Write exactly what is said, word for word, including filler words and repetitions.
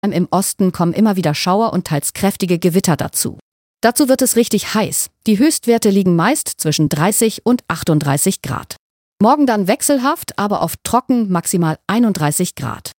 Im Osten kommen immer wieder Schauer und teils kräftige Gewitter dazu. Dazu wird es richtig heiß. Die Höchstwerte liegen meist zwischen dreißig und achtunddreißig Grad. Morgen dann wechselhaft, aber oft trocken, maximal einunddreißig Grad.